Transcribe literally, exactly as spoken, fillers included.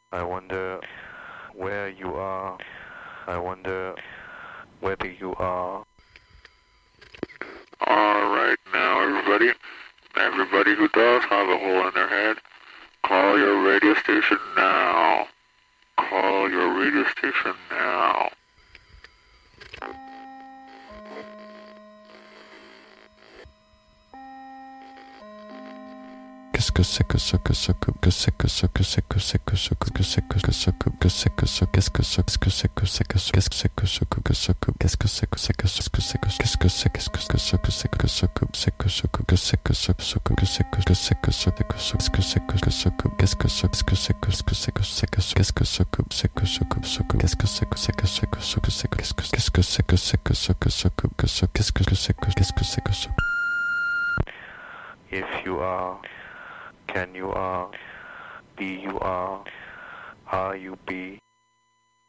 I wonder where you are. I wonder whether you are. Alright now, everybody. Everybody who does have a hole in their head, call your radio station now. Call your radio station now. Qu'est-ce que c'est que ce que ce que que c'est que ce que c'est que c'est que ce que que c'est que que ce que que c'est que ce qu'est-ce que ce que c'est que c'est que ce qu'est-ce que c'est que ce que que ce que qu'est-ce que c'est que c'est que ce que c'est que qu'est-ce que c'est qu'est-ce que ce que c'est que ce que c'est que ce que que c'est que ce ce que que c'est que que c'est que ce que ce que c'est que que ce que qu'est-ce que ce que c'est que ce que c'est que c'est que qu'est-ce que ce que c'est que ce que ce que qu'est-ce que c'est que c'est que c'est que ce que c'est qu'est-ce que qu'est-ce que c'est que c'est que ce que ce que que ce qu'est-ce que c'est que qu'est-ce que c'est que ce. If you are, can you are, be you are, are you be.